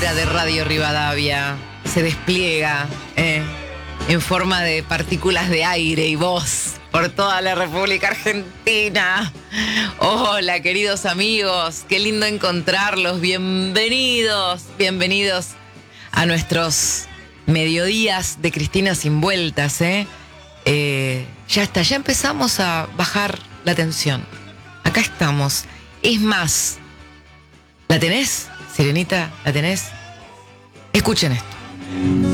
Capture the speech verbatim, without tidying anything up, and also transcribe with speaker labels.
Speaker 1: aura de Radio Rivadavia se despliega eh, en forma de partículas de aire y voz por toda la República Argentina. Hola, queridos amigos, qué lindo encontrarlos. Bienvenidos, bienvenidos a nuestros mediodías de Cristina sin vueltas. ¿eh? Eh, ya está, ya empezamos a bajar la tensión. Acá estamos. Es más, ¿la tenés, Sirenita? ¿La tenés? Escuchen esto.